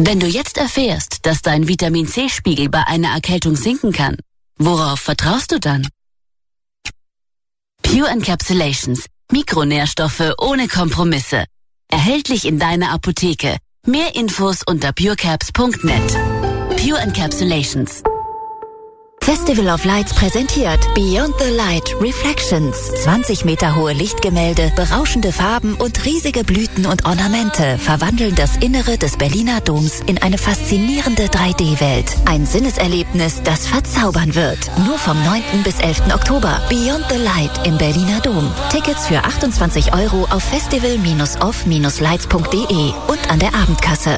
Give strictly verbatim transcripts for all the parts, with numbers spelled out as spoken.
Wenn du jetzt erfährst, dass dein Vitamin-C-Spiegel bei einer Erkältung sinken kann, worauf vertraust du dann? Pure Encapsulations. Mikronährstoffe ohne Kompromisse. Erhältlich in deiner Apotheke. Mehr Infos unter purecaps punkt net. Pure Encapsulations. Festival of Lights präsentiert Beyond the Light Reflections. zwanzig Meter hohe Lichtgemälde, berauschende Farben und riesige Blüten und Ornamente verwandeln das Innere des Berliner Doms in eine faszinierende drei D-Welt. Ein Sinneserlebnis, das verzaubern wird. Nur vom neunten bis elften Oktober. Beyond the Light im Berliner Dom. Tickets für achtundzwanzig Euro auf festival off lights punkt de und an der Abendkasse.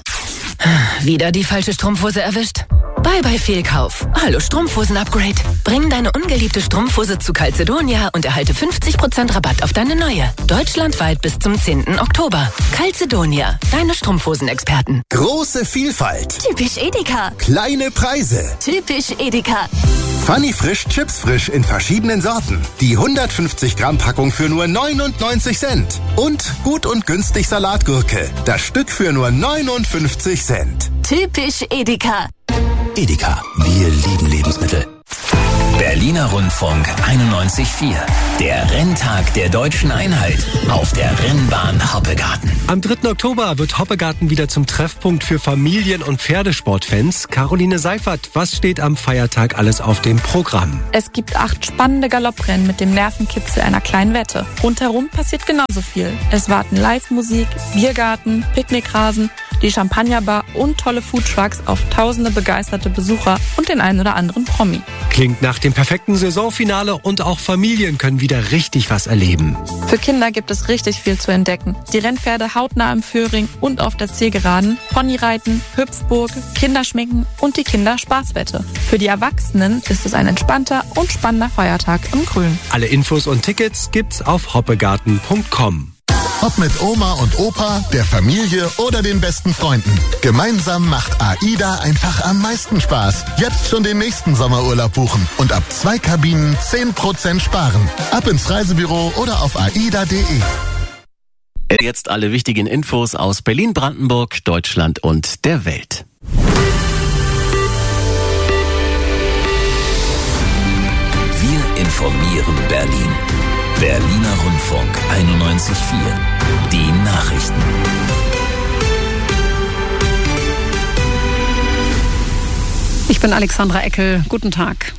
Wieder die falsche Strumpfhose erwischt? Bye bye Fehlkauf. Hallo Strumpfhosen-Upgrade. Bring deine ungeliebte Strumpfhose zu Calzedonia und erhalte fünfzig Prozent Rabatt auf deine neue. Deutschlandweit bis zum zehnten Oktober. Calzedonia, deine Strumpfhosen-Experten. Große Vielfalt. Typisch Edeka. Kleine Preise. Typisch Edeka. Funny Frisch Chips Frisch in verschiedenen Sorten. Die hundertfünfzig Gramm Packung für nur neunundneunzig Cent. Und gut und günstig Salatgurke. Das Stück für nur neunundfünfzig Cent. Typisch Edeka. Edeka, wir lieben Lebensmittel. Berliner Rundfunk einundneunzig Komma vier. Der Renntag der Deutschen Einheit auf der Rennbahn Hoppegarten. Am dritten Oktober wird Hoppegarten wieder zum Treffpunkt für Familien- und Pferdesportfans. Caroline Seifert, was steht am Feiertag alles auf dem Programm? Es gibt acht spannende Galopprennen mit dem Nervenkitzel einer kleinen Wette. Rundherum passiert genauso viel. Es warten Live-Musik, Biergarten, Picknickrasen, die Champagnerbar und tolle Foodtrucks auf tausende begeisterte Besucher und den einen oder anderen Promi. Klingt nach dem perfekten Saisonfinale und auch Familien können wieder richtig was erleben. Für Kinder gibt es richtig viel zu entdecken. Die Rennpferde hautnah im Föhring und auf der Zielgeraden, Ponyreiten, Hüpfburg, Kinderschminken und die Kinderspaßwette. Für die Erwachsenen ist es ein entspannter und spannender Feiertag im Grün. Alle Infos und Tickets gibt's auf hoppegarten punkt com. Ob mit Oma und Opa, der Familie oder den besten Freunden. Gemeinsam macht AIDA einfach am meisten Spaß. Jetzt schon den nächsten Sommerurlaub buchen und ab zwei Kabinen zehn Prozent sparen. Ab ins Reisebüro oder auf aida punkt de. Jetzt alle wichtigen Infos aus Berlin, Brandenburg, Deutschland und der Welt. Wir informieren Berlin. Berliner Rundfunk einundneunzig Komma vier. Die Nachrichten. Ich bin Alexandra Eckel. Guten Tag.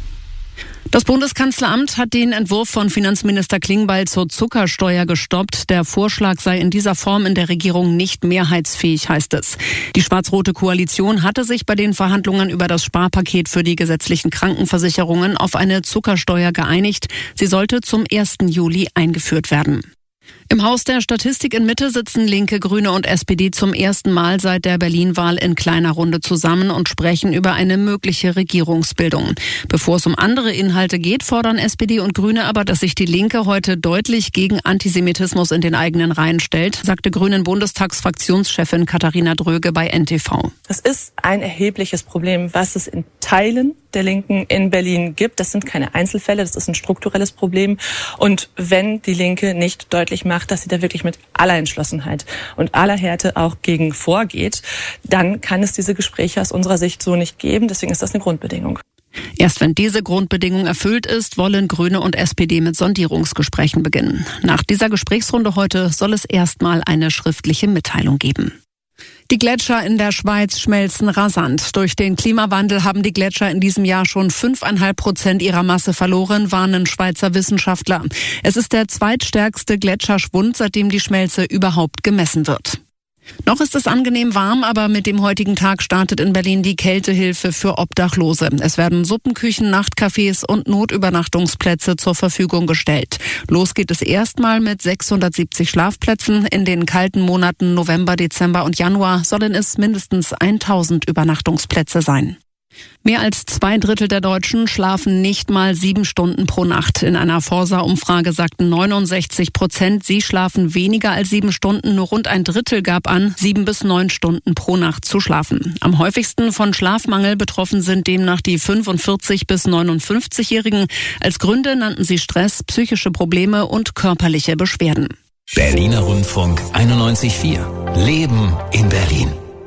Das Bundeskanzleramt hat den Entwurf von Finanzminister Klingbeil zur Zuckersteuer gestoppt. Der Vorschlag sei in dieser Form in der Regierung nicht mehrheitsfähig, heißt es. Die schwarz-rote Koalition hatte sich bei den Verhandlungen über das Sparpaket für die gesetzlichen Krankenversicherungen auf eine Zuckersteuer geeinigt. Sie sollte zum ersten Juli eingeführt werden. Im Haus der Statistik in Mitte sitzen Linke, Grüne und S P D zum ersten Mal seit der Berlin-Wahl in kleiner Runde zusammen und sprechen über eine mögliche Regierungsbildung. Bevor es um andere Inhalte geht, fordern S P D und Grüne aber, dass sich die Linke heute deutlich gegen Antisemitismus in den eigenen Reihen stellt, sagte Grünen-Bundestagsfraktionschefin Katharina Dröge bei N T V. Das ist ein erhebliches Problem, was es in Teilen der Linken in Berlin gibt. Das sind keine Einzelfälle, das ist ein strukturelles Problem. Und wenn die Linke nicht deutlich macht, dass sie da wirklich mit aller Entschlossenheit und aller Härte auch gegen vorgeht, dann kann es diese Gespräche aus unserer Sicht so nicht geben. Deswegen ist das eine Grundbedingung. Erst wenn diese Grundbedingung erfüllt ist, wollen Grüne und S P D mit Sondierungsgesprächen beginnen. Nach dieser Gesprächsrunde heute soll es erstmal eine schriftliche Mitteilung geben. Die Gletscher in der Schweiz schmelzen rasant. Durch den Klimawandel haben die Gletscher in diesem Jahr schon fünfeinhalb Prozent ihrer Masse verloren, warnen Schweizer Wissenschaftler. Es ist der zweitstärkste Gletscherschwund, seitdem die Schmelze überhaupt gemessen wird. Noch ist es angenehm warm, aber mit dem heutigen Tag startet in Berlin die Kältehilfe für Obdachlose. Es werden Suppenküchen, Nachtcafés und Notübernachtungsplätze zur Verfügung gestellt. Los geht es erstmal mit sechshundertsiebzig Schlafplätzen. In den kalten Monaten November, Dezember und Januar sollen es mindestens tausend Übernachtungsplätze sein. Mehr als zwei Drittel der Deutschen schlafen nicht mal sieben Stunden pro Nacht. In einer Forsa-Umfrage sagten neunundsechzig Prozent, sie schlafen weniger als sieben Stunden. Nur rund ein Drittel gab an, sieben bis neun Stunden pro Nacht zu schlafen. Am häufigsten von Schlafmangel betroffen sind demnach die fünfundvierzig- bis neunundfünfzigjährigen. Als Gründe nannten sie Stress, psychische Probleme und körperliche Beschwerden. Berliner Rundfunk einundneunzig Komma vier. Leben in Berlin.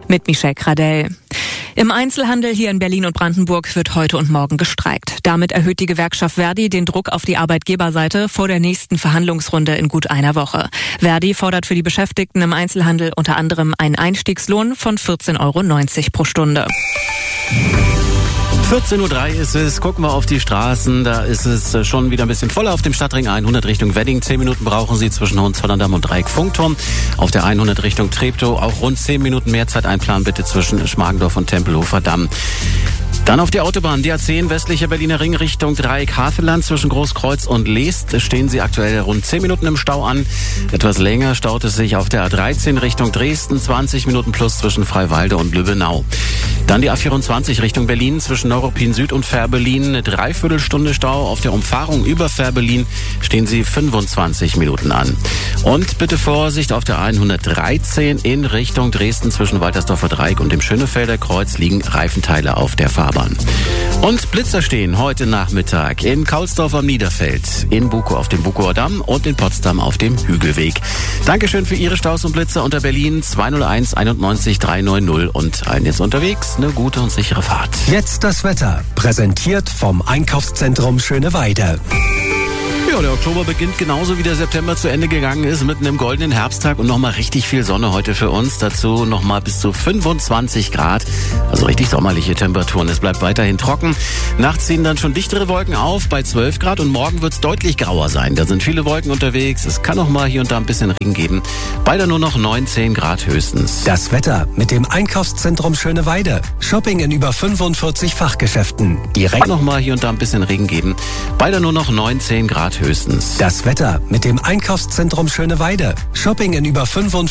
mit Michelle Gradell. Im Einzelhandel hier in Berlin und Brandenburg wird heute und morgen gestreikt. Damit erhöht die Gewerkschaft Verdi den Druck auf die Arbeitgeberseite vor der nächsten Verhandlungsrunde in gut einer Woche. Verdi fordert für die Beschäftigten im Einzelhandel unter anderem einen Einstiegslohn von vierzehn Euro neunzig pro Stunde. vierzehn Uhr drei ist es, gucken wir auf die Straßen, da ist es schon wieder ein bisschen voller auf dem Stadtring hundert Richtung Wedding. zehn Minuten brauchen Sie zwischen Hohenzollern-Damm und Dreieck-Funkturm. Auf der hundert Richtung Treptow auch rund zehn Minuten mehr Zeit einplanen bitte zwischen Schmargendorf und Tempelhofer Damm. Dann auf die Autobahn, die A zehn, westlicher Berliner Ring Richtung Dreieck-Havelland zwischen Großkreuz und Leest stehen Sie aktuell rund zehn Minuten im Stau an. Etwas länger staut es sich auf der A dreizehn Richtung Dresden, zwanzig Minuten plus zwischen Freiwalde und Lübbenau. Dann die A vierundzwanzig Richtung Berlin zwischen Neuruppin Süd und Fährberlin, eine Dreiviertelstunde Stau. Auf der Umfahrung über Fährberlin stehen Sie fünfundzwanzig Minuten an. Und bitte Vorsicht auf der hundertdreizehn in Richtung Dresden zwischen Waltersdorfer Dreieck und dem Schönefelder Kreuz liegen Reifenteile auf der Fahrbahn. Und Blitzer stehen heute Nachmittag in Kaulsdorf am Niederfeld, in Bukow auf dem Bukower Damm und in Potsdam auf dem Hügelweg. Dankeschön für Ihre Staus und Blitzer unter Berlin zwei null eins einundneunzig dreihundertneunzig und allen jetzt unterwegs eine gute und sichere Fahrt. Jetzt das Wetter, präsentiert vom Einkaufszentrum Schöneweide. Ja, der Oktober beginnt genauso wie der September zu Ende gegangen ist, mit einem goldenen Herbsttag und nochmal richtig viel Sonne heute für uns. Dazu nochmal bis zu fünfundzwanzig Grad, also richtig sommerliche Temperaturen. Es bleibt weiterhin trocken. Nachts ziehen dann schon dichtere Wolken auf bei zwölf Grad und morgen wird es deutlich grauer sein. Da sind viele Wolken unterwegs. Es kann auch mal hier und da ein bisschen Regen geben. Bei dann nur noch neunzehn Grad höchstens. Das Wetter mit dem Einkaufszentrum Schöneweide. Shopping in über fünfundvierzig Fachgeschäften. Direkt noch mal hier und da ein bisschen Regen geben. Bei dann nur noch neunzehn Grad höchstens. Das Wetter mit dem Einkaufszentrum Schöneweide. Shopping in über fünfundvierzig